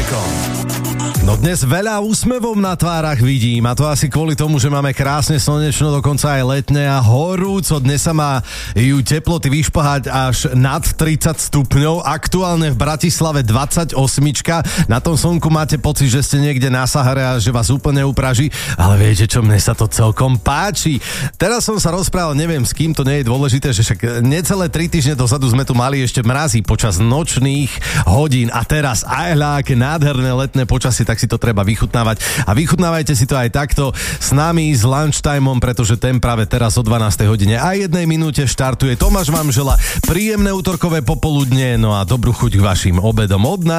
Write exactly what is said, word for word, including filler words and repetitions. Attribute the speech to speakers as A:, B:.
A: Vaškom. No dnes veľa úsmevom na tvárach vidím a to asi kvôli tomu, že máme krásne slnečno, dokonca aj letné a horúco. Dnes sa majú teploty vyšplhať až nad tridsať stupňov. Aktuálne v Bratislave dvadsaťosem. Na tom slnku máte pocit, že ste niekde na Sahare a že vás úplne upraží. Ale viete čo, mne sa to celkom páči. Teraz som sa rozprával, neviem s kým, to nie je dôležité, že však necelé tri týždne dozadu sme tu mali ešte mrazy počas nočných hodín a teraz aj hľa, aké nádherné letné počasie, tak si to treba vychutnávať. A vychutnávajte si to aj takto s nami, s lunchtimeom, pretože ten práve teraz o dvanástej hodine a jednej minúte štartuje. Tomáš vám želá príjemné útorkové popoludne, no a dobrú chuť k vašim obedom od nás.